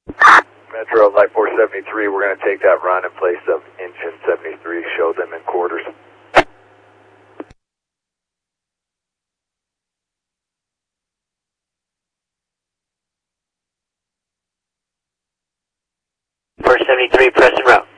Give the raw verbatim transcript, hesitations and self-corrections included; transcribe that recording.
Metro Light four seventy-three, we're going to take that run in place of engine seventy-three, show them in quarters. four seventy-three, press and route.